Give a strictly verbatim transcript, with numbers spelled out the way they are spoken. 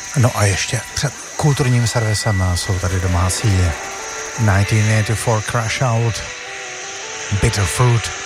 No a ještě před kulturním servisem jsou tady domácí devatenáct osmdesát čtyři Crash Out, Bitter Fruit.